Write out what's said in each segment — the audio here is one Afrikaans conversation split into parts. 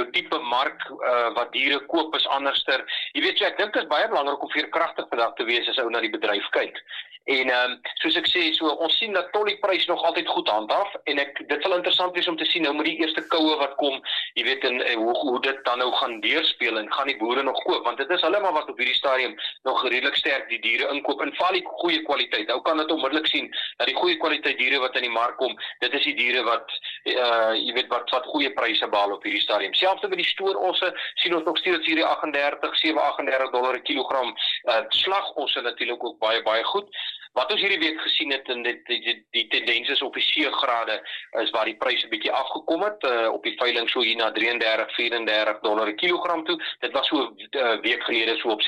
tipe mark wat diere koop is anderster. Jy weet, so ek dink dit is baie belangrik om veerkragtig vandag te wees as ou na die bedryf kyk. En soos ek sê, so ons sien dat tollieprys nog altyd goed handhaaf en dit sal interessant wees om te sien nou met die eerste koue wat kom, jy weet, en hoe dit dan nou gaan deurspeel en gaan die boere nog koop, want dit is hulle maar wat op hierdie stadium nog redelik sterk die diere inkoop en val die goeie kwaliteit. Ou kan dit onmiddellik sien dat die goeie kwaliteit diere wat in die mark kom, dit is die diere wat jy weet wat goeie pryse behaal op hierdie stadium. Selfs met die stoorosse sien ons nog steeds hierdie $38 'n kilogram slagosse natuurlik ook baie goed. Wat ons hierdie week gesien het en die tendens is op die seegrade is waar die pryse 'n bietjie afgekom het op die veiling so hier na $33-34 'n kilogram toe. Dit was so 'n week gelede so op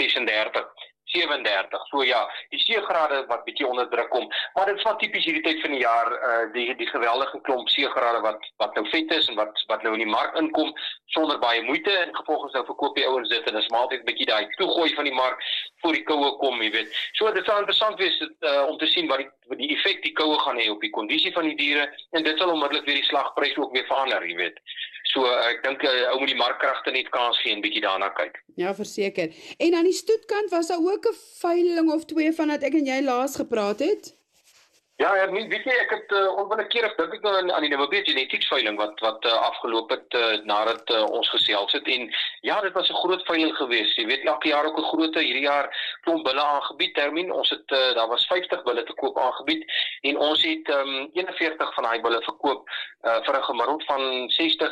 36-37. So ja, die seegrade wat bietjie onder druk kom, maar dit is wat tipies hierdie tyd van die jaar die geweldige klomp seegrade wat nou vet is en wat nou in die mark inkom sonder baie moeite en gevolgens nou verkoop die ouens dit en is maar altyd 'n bietjie daai toegooi van die mark voor die koue kom, jy weet. So dit sal interessant wees om te sien wat die effek die koue gaan hê op die kondisie van die diere en dit sal onmiddellik weer die slagprys ook weer verander, jy weet. So ek dink ou moet die markkragte net kans gee en bietjie daarna kyk. Ja, verseker. En aan die stoetkant was daar ook 'n veiling of twee vandat ek en jy laas gepraat het? Ja, weet jy, ek het onwillekeurig dink ek nou aan die Namibia Genetics veiling wat afgeloop het nadat ons gesels het en ja, dit was 'n groot veiling geweest. Jy weet, elke jaar ook 'n groot, hierdie jaar klomp bulle aangebied, Termin. Ons het daar was 50 bulle te koop aangebied en ons het 41 van daai bulle verkoop vir 'n gemiddeld van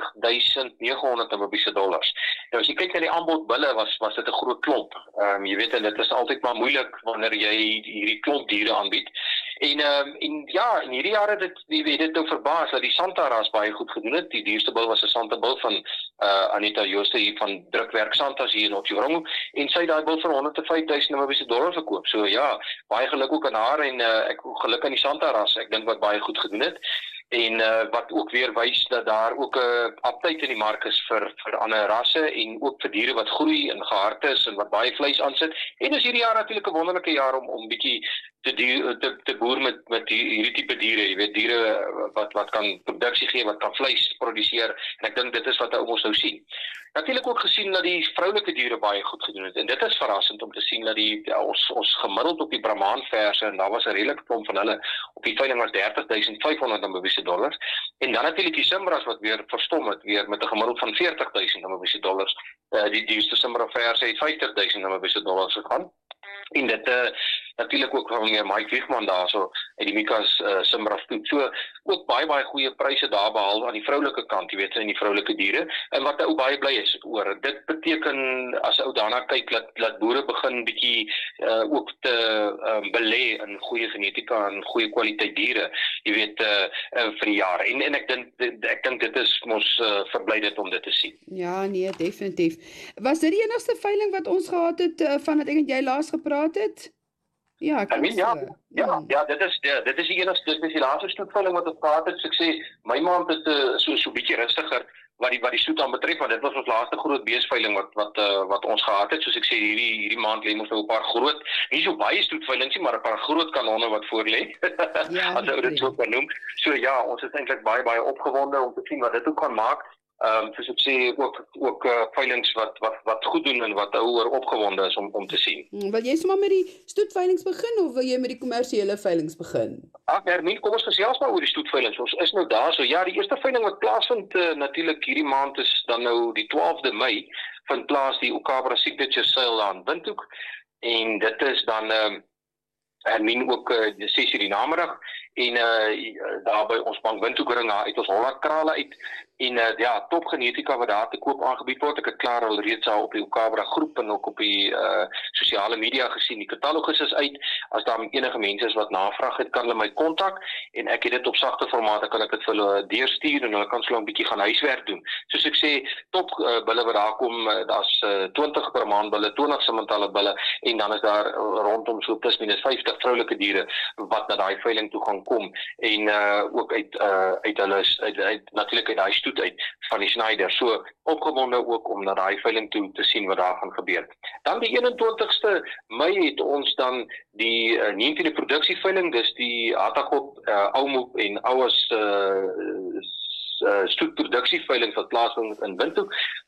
$60,900 Namibiese dollars. Nou as jy kyk na die aanbod bulle was dit 'n groot klomp. Jy weet, en dit is altyd maar moeilik wanneer jy hierdie klomp diere aanbied. En ja, in hierdie jare dit nou verbaas dat die Santa ras baie goed gedoen het. Die duurste bul was 'n Santa bul van Anita Jooste hier van Drukwerk Santas hier in Otjiwarongo en sy het daai bul vir $105,000 Namibiese dollar verkoop. So ja, baie geluk ook aan haar en ek geluk aan die Santa ras. Ek dink wat baie goed gedoen het. En wat ook weer wys dat daar ook 'n aptyd in die mark is vir ander rasse en ook vir diere wat groei en gehard is en wat baie vleis aansit. En is hierdie jaar natuurlik 'n wonderlike jaar om bietjie te boer met hierdie tipe diere, jy weet, diere wat kan produksie gee, wat kan vleis produseer en ek dink dit is wat ons nou sien. Natuurlik ook gesien dat die vroulike diere baie goed gedoen het en dit is verrassend om te sien dat ons gemiddeld op die Brahman verse en daar was 'n redelike klomp van hulle op die veiling was $30,500 Namibiese dollars en dan natuurlik die Simbras wat weer verstom het weer met 'n gemiddeld van $40,000 Namibiese dollars. Die duurste Simbra verse het $50,000 Namibiese dollars gegaan. En dit natuurlik ook van meneer Mike Wiegman daar so uit die Mika's Simbra stoet. So ook baie goeie pryse daar behaal aan die vroulike kant, jy weet, in die vroulike diere en wat ou baie bly is oor. Dit beteken as ou daarna kyk dat boere begin bietjie ook te belê in goeie genetika en goeie kwaliteit diere, jy weet, vir die jaar. En ek dink dit is mos verblydend om dit te sien. Ja, nee, definitief. Was dit die enigste veiling wat ons gehad het vandat ek en jy laas gepraat het? Ja, dit is die enigste, dit is die laaste stoetveiling wat ons gehad het. So ek sê, my maand is so bietjie rustiger wat die stoet aan betref, want dit was ons laaste groot beesveiling wat ons gehad het. Soos ek sê, hierdie maand lê ons nou 'n paar groot, nie so baie stoetveilings nie, maar 'n paar groot kanonne wat voor lê. Ja, as ou dit so kan noem. So ja, ons is eintlik baie opgewonde om te sien wat dit ook gaan maak. Soos ek sê, ook veilings wat goed doen en wat ouer opgewonde is om te sien. Wil jy sommer met die stoetveilings begin of wil jy met die kommersiële veilings begin? Hermine, kom ons gesels maar oor die stoetveilings. Ons is nou daar so. Ja, die eerste veiling wat plaasvind natuurlik hierdie maand is dan nou die 12de Mei vind plaas die Okabra Signature Sale aan Windhoek en dit is dan Hermine ook 6:00 die namiddag en daar by ons bank Windhoekring uit ons Holland krale uit en ja, top genetika wat daar te koop aangebied word. Ek het klaar al reeds al op die Okabra groep en ook op die sosiale media gesien. Die katalogus is uit. As daar enige mense is wat navraag het, kan hulle my kontak en ek het dit op sagte formaat, kan ek dit vir hulle deurstuur en hulle kan so 'n bietjie gaan huiswerk doen. Soos ek sê, top bulle wat daar kom, daar's 20 per maand bulle, 20 simmentale bulle en dan is daar rondom so plus minus 50 vroulike diere wat na daai veiling toe gaan kom en ook uit hulle natuurlik uit daai stoet uit van die Schneider. So opgewonde ook om na daai veiling toe te sien wat daar gaan gebeur. Dan die 21ste Mei het ons dan die 19de produksieveiling, dis die Hatakop, Oumop en Ouas stoetproduksieveiling wat plaasvind in Windhoek.